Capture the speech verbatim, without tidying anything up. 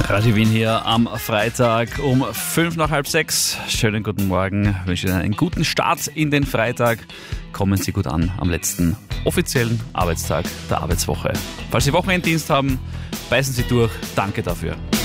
Radio Wien hier am Freitag um fünf nach halb sechs. Schönen guten Morgen. Ich wünsche Ihnen einen guten Start in den Freitag. Kommen Sie gut an am letzten offiziellen Arbeitstag der Arbeitswoche. Falls Sie Wochenenddienst haben, beißen Sie durch. Danke dafür.